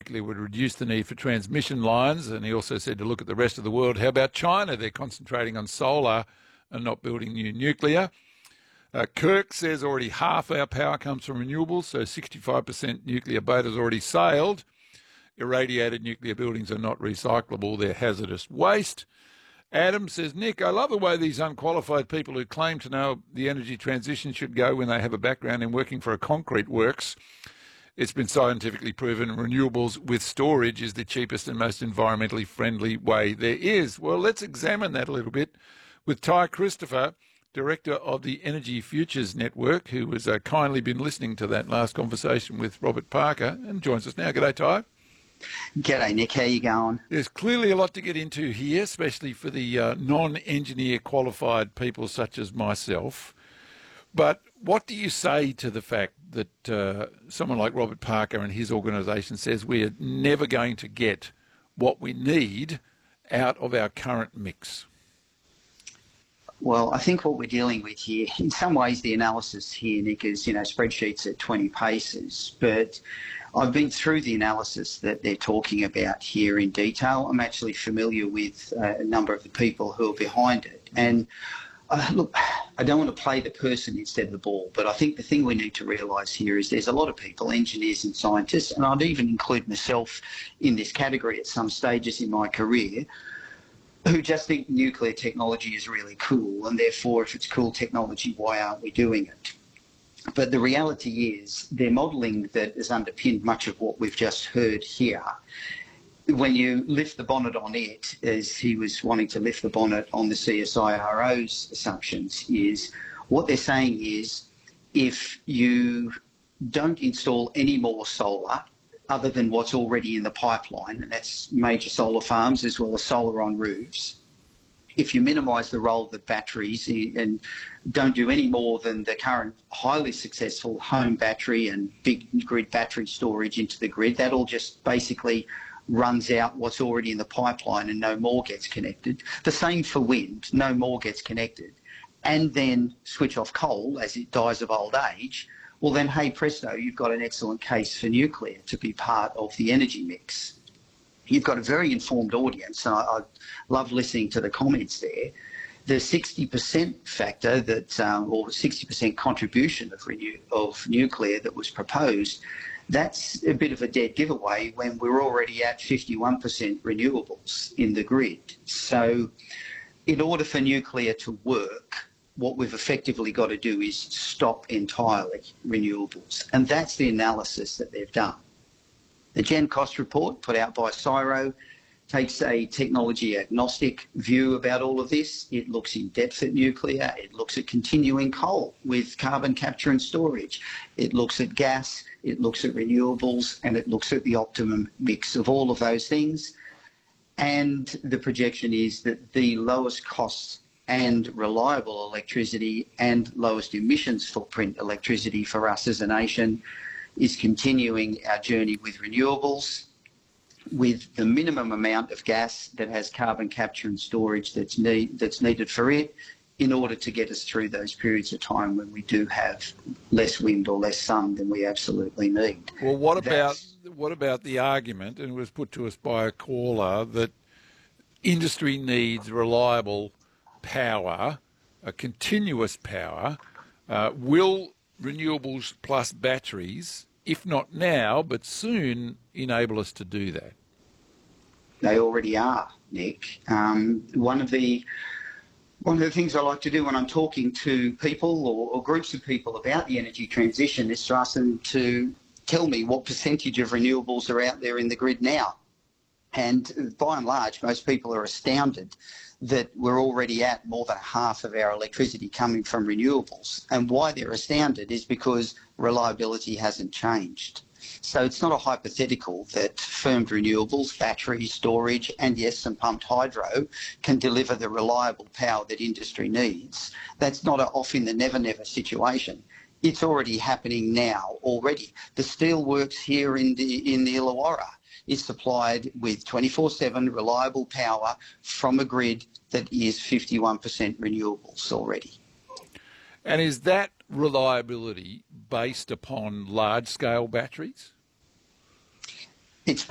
nuclear would reduce the need for transmission lines, and he also said to look at the rest of the world. How about China? They're concentrating on solar and not building new nuclear. Kirk says already half our power comes from renewables, so 65% nuclear boat has already sailed. Irradiated nuclear buildings are not recyclable, they're hazardous waste. Adam says, Nick, I love the way these unqualified people who claim to know the energy transition should go when they have a background in working for a concrete works. It's been scientifically proven renewables with storage is the cheapest and most environmentally friendly way there is. Well, let's examine that a little bit with Ty Christopher, Director of the Energy Futures Network, who has kindly been listening to that last conversation with Robert Parker and joins us now. G'day, Ty. G'day, Nick. How you going? There's clearly a lot to get into here, especially for the non-engineer qualified people such as myself. But what do you say to the fact that someone like Robert Parker and his organisation says we are never going to get what we need out of our current mix? Well, I think what we're dealing with here, in some ways the analysis here, Nick, is, spreadsheets at 20 paces. But I've been through the analysis that they're talking about here in detail. I'm actually familiar with a number of the people who are behind it. And look, I don't want to play the person instead of the ball, but I think the thing we need to realise here is there's a lot of people, engineers and scientists, and I'd even include myself in this category at some stages in my career, who just think nuclear technology is really cool, and therefore if it's cool technology, why aren't we doing it? But the reality is their modelling that has underpinned much of what we've just heard here, when you lift the bonnet on it, as he was wanting to lift the bonnet on the CSIRO's assumptions, is what they're saying is if you don't install any more solar other than what's already in the pipeline, and that's major solar farms as well as solar on roofs, if you minimise the role of the batteries and don't do any more than the current highly successful home battery and big grid battery storage into the grid, that all just basically runs out what's already in the pipeline and no more gets connected. The same for wind, no more gets connected. And then switch off coal as it dies of old age, well then, hey presto, you've got an excellent case for nuclear to be part of the energy mix. You've got a very informed audience, and I love listening to the comments there. The 60% factor that, or 60% contribution of nuclear that was proposed, that's a bit of a dead giveaway when we're already at 51% renewables in the grid. So in order for nuclear to work, what we've effectively got to do is stop entirely renewables. And that's the analysis that they've done. The Gen Cost report put out by CSIRO takes a technology agnostic view about all of this. It looks in depth at nuclear. It looks at continuing coal with carbon capture and storage. It looks at gas. It looks at renewables, and it looks at the optimum mix of all of those things. And the projection is that the lowest costs and reliable electricity and lowest emissions footprint electricity for us as a nation is continuing our journey with renewables, with the minimum amount of gas that has carbon capture and storage that's needed for it, in order to get us through those periods of time when we do have less wind or less sun than we absolutely need. Well, what about the argument, and it was put to us by a caller, that industry needs reliable power, a continuous power? Will renewables plus batteries, if not now, but soon, enable us to do that? They already are, Nick. One of the things I like to do when I'm talking to people or groups of people about the energy transition is to ask them to tell me what percentage of renewables are out there in the grid now. And by and large, most people are astounded that we're already at more than half of our electricity coming from renewables. And why they're astounded is because reliability hasn't changed. So it's not a hypothetical that firmed renewables, battery storage, and yes, some pumped hydro can deliver the reliable power that industry needs. That's not an off in the never situation. It's already happening now already. The steelworks here in the Illawarra is supplied with 24/7 reliable power from a grid that is 51% renewables already. And is that reliability based upon large-scale batteries? It's